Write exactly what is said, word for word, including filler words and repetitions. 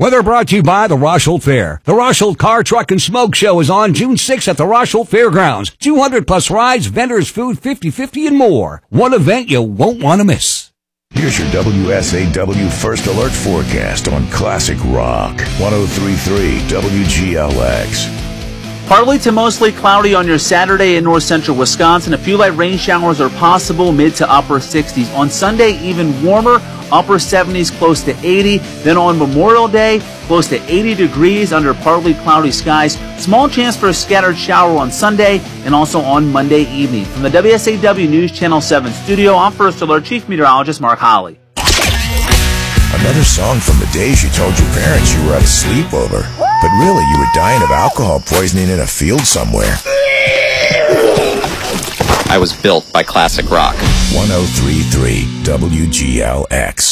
Weather brought to you by the Rosholt Fair. The Rosholt Car, Truck, and Smoke Show is on June sixth at the Rosholt Fairgrounds. two hundred plus rides, vendors, food, fifty fifty, and more. One event you won't want to miss. Here's your W S A W First Alert forecast on Classic Rock. one oh three point three W G L X. Partly to mostly cloudy on your Saturday in north central Wisconsin. A few light rain showers are possible, mid to upper sixties. On Sunday, even warmer, upper seventies, close to eighty. Then on Memorial Day, close to eighty degrees under partly cloudy skies. Small chance for a scattered shower on Sunday and also on Monday evening. From the W S A W News Channel seven studio, I'm First Alert Chief Meteorologist Mark Holly. Another song from the days you told your parents you were at a sleepover, but really you were dying of alcohol poisoning in a field somewhere. I was built by classic rock. one oh three point three W G L X.